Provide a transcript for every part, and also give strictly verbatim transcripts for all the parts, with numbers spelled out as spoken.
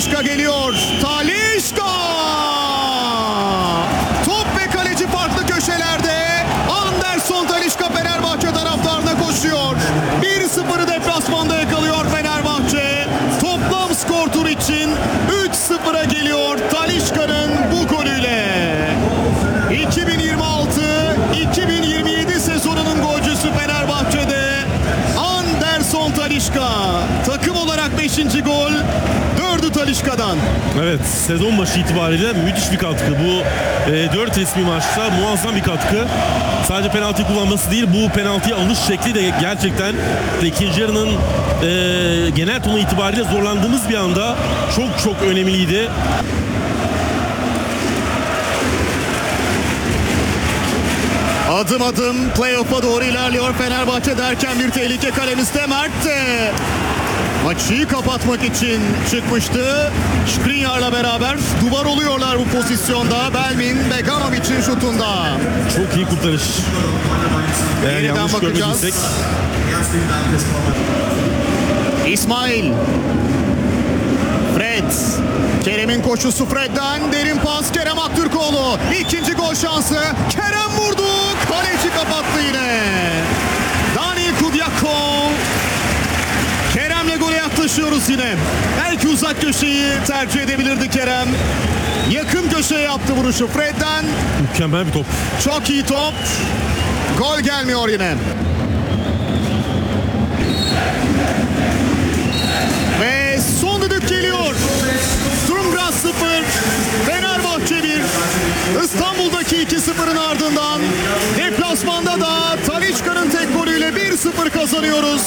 Talisca geliyor. Talisca! Top ve kaleci farklı köşelerde. Anderson Talisca Fenerbahçe taraftarına koşuyor. bir sıfırı deplasmanda yakalıyor Fenerbahçe. Toplam skor tur için üç sıfıra geliyor Talisca'nın bu golüyle. iki bin yirmi altı iki bin yirmi yedi sezonunun golcüsü Fenerbahçe'de Anderson Talisca. Takım olarak beşinci gol, dördü Talisca'dan. Evet, sezon başı itibariyle müthiş bir katkı. Bu e, dört resmi maçta muazzam bir katkı. Sadece penaltı kullanması değil, bu penaltıya alış şekli de gerçekten ikinci yarının e, genel tonu itibariyle zorlandığımız bir anda çok çok önemliydi. Adım adım playoff'a doğru ilerliyor Fenerbahçe derken bir tehlike kalemizde. Mert maçı kapatmak için çıkmıştı. Skriniar'la beraber duvar oluyorlar bu pozisyonda. Belmin Beganovic'in şutunda. Çok iyi kurtarış. Eğer Yeniden yanlış bakacağız. görmediysek. İsmail. Fred. Kerem'in koşusu Fred'den. Derin pas Kerem Aktürkoğlu. İkinci gol şansı. Kerem vurdu. Kaleci kapattı yine. Daniil Kudyakov. Kerem'le gole yaklaşıyoruz yine. Belki uzak köşeyi tercih edebilirdi Kerem. Yakın köşeye yaptı vuruşu Fred'den. Mükemmel bir top. Çok iyi top. Gol gelmiyor yine. Ve son düdük geliyor. Sturmgras sıfır, Fenerbahçe bir. İstanbul'daki iki sıfırın ardından deplasmanda da Talisca'nın tek golüyle bir sıfır kazanıyoruz.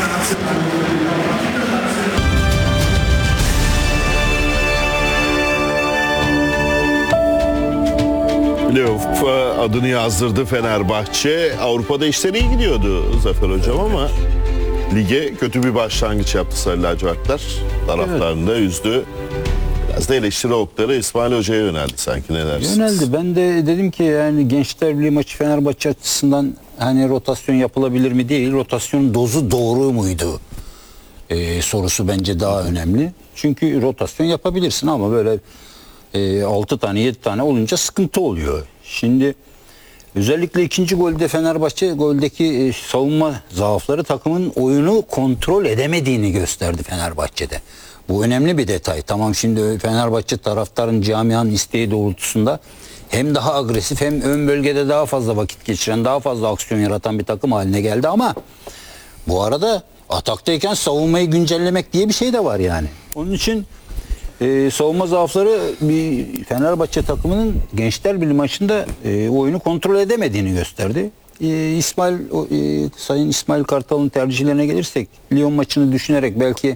Playoff adını yazdırdı Fenerbahçe. Avrupa'da işleri iyi gidiyordu Zafer Hocam ama lige kötü bir başlangıç yaptı Sarı Lacivertler. Taraftarını da üzdü. Biraz da eleştiri okları İsmail Hoca'ya yöneldi sanki, ne dersiniz? Yöneldi. Ben de dedim ki yani Gençler Birliği maçı Fenerbahçe açısından hani rotasyon yapılabilir mi değil. Rotasyonun dozu doğru muydu? Ee, sorusu bence daha önemli. Çünkü rotasyon yapabilirsin ama böyle e, altı tane yedi tane olunca sıkıntı oluyor. Şimdi özellikle ikinci golde Fenerbahçe goldeki e, savunma zaafları takımın oyunu kontrol edemediğini gösterdi Fenerbahçe'de. Bu önemli bir detay. Tamam, şimdi Fenerbahçe taraftarın, camianın isteği doğrultusunda hem daha agresif hem ön bölgede daha fazla vakit geçiren, daha fazla aksiyon yaratan bir takım haline geldi ama bu arada ataktayken savunmayı güncellemek diye bir şey de var yani. Onun için e, savunma zaafları bir Fenerbahçe takımının Gençler Birliği maçında e, oyunu kontrol edemediğini gösterdi. E, İsmail o, e, Sayın İsmail Kartal'ın tercihlerine gelirsek, Lyon maçını düşünerek belki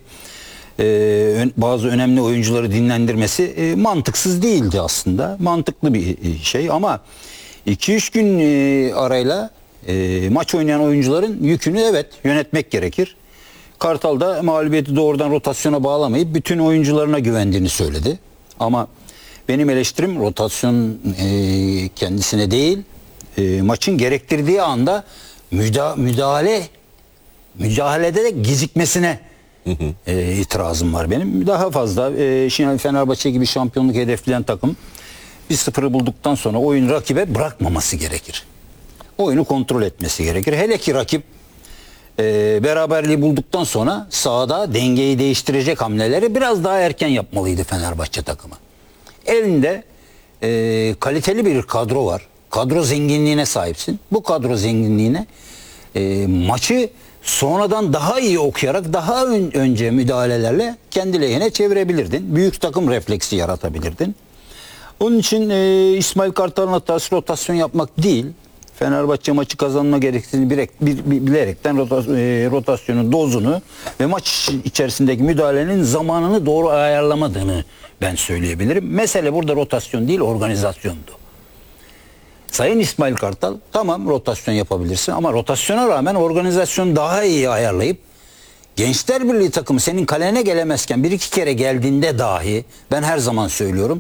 Ee, bazı önemli oyuncuları dinlendirmesi e, mantıksız değildi aslında. Mantıklı bir e, şey ama iki üç gün e, arayla e, maç oynayan oyuncuların yükünü evet yönetmek gerekir. Kartal da mağlubiyeti doğrudan rotasyona bağlamayıp bütün oyuncularına güvendiğini söyledi. Ama benim eleştirim rotasyon e, kendisine değil, e, maçın gerektirdiği anda müda müdahale müdahalede de gecikmesine E, itirazım var benim. Daha fazla e, şimdi Fenerbahçe gibi şampiyonluk hedefleyen takım bir sıfırı bulduktan sonra oyun rakibe bırakmaması gerekir. Oyunu kontrol etmesi gerekir. Hele ki rakip e, beraberliği bulduktan sonra sahada dengeyi değiştirecek hamleleri biraz daha erken yapmalıydı Fenerbahçe takımı. Elinde e, kaliteli bir kadro var. Kadro zenginliğine sahipsin. Bu kadro zenginliğine e, maçı sonradan daha iyi okuyarak daha ön, önce müdahalelerle kendi lehine çevirebilirdin. Büyük takım refleksi yaratabilirdin. Onun için e, İsmail Kartal'ın hatası rotasyon yapmak değil. Fenerbahçe maçı kazanma gerektiğini bilerek, bilerekten rotasyon, e, rotasyonun dozunu ve maç içerisindeki müdahalenin zamanını doğru ayarlamadığını ben söyleyebilirim. Mesele burada rotasyon değil, organizasyondu. Sayın İsmail Kartal, tamam rotasyon yapabilirsin ama rotasyona rağmen organizasyonu daha iyi ayarlayıp Gençler Birliği takımı senin kalene gelemezken bir iki kere geldiğinde dahi, ben her zaman söylüyorum,